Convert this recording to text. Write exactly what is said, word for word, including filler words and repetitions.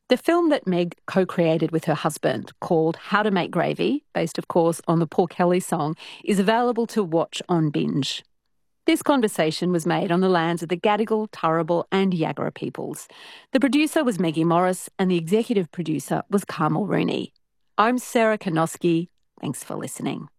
The film that Meg co-created with her husband, called How to Make Gravy, based of course on the Paul Kelly song, is available to watch on Binge. This conversation was made on the lands of the Gadigal, Turrbal and Yagara peoples. The producer was Maggie Morris and the executive producer was Carmel Rooney. I'm Sarah Kanoski. Thanks for listening.